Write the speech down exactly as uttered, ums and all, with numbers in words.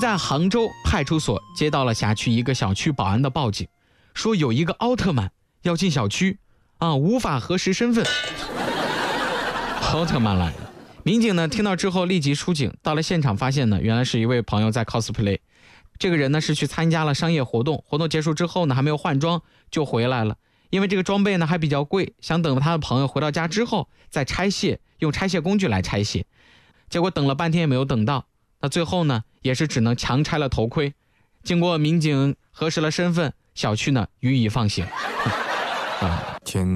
在杭州派出所接到了辖区一个小区保安的报警，说有一个奥特曼要进小区啊，无法核实身份。奥特曼来了，民警呢听到之后立即出警，到了现场发现呢，原来是一位朋友在 cosplay。这个人呢是去参加了商业活动，活动结束之后呢还没有换装就回来了，因为这个装备呢还比较贵，想等他的朋友回到家之后再拆卸，用拆卸工具来拆卸。结果等了半天也没有等到，那最后呢也是只能强拆了头盔。经过民警核实了身份，小区呢予以放行。啊， 天